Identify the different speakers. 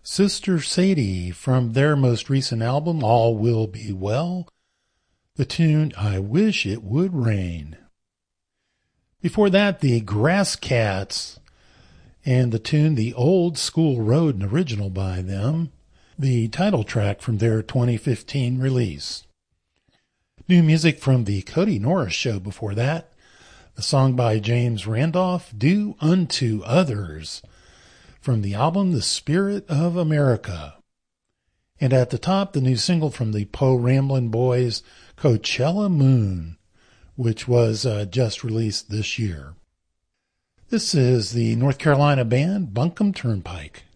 Speaker 1: Sister Sadie from their most recent album, All Will Be Well, the tune I Wish It Would Rain. Before that, the Grass Cats and the tune The Old School Road, an original by them, the title track from their 2015 release. New music from the Cody Norris Show before that, the song by James Randolph, Do Unto Others, from the album The Spirit of America. And at the top, the new single from the Poe Ramblin' Boys, Coachella Moon, which was just released this year. This is the North Carolina band Buncombe Turnpike.